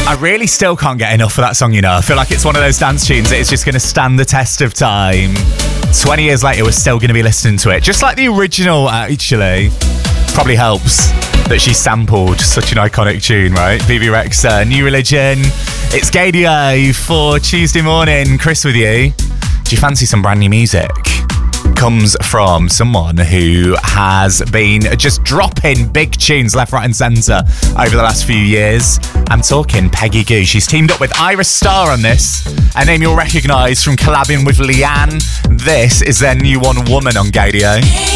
I really still can't get enough of that song, you know. I feel like it's one of those dance tunes that is just going to stand the test of time. 20 years later, we're still going to be listening to it. Just like the original, actually. Probably helps that she sampled such an iconic tune, right? Bebe Rexha, New Religion. It's Gaydio for Tuesday morning. Chris with you. Do you fancy some brand new music? Comes from someone who has been just dropping big tunes left, right and centre over the last few years. I'm talking Peggy Gou. She's teamed up with Iris Starr on this, a name you'll recognise from collabing with Leanne. This is their new one, Woman, on Gaydio.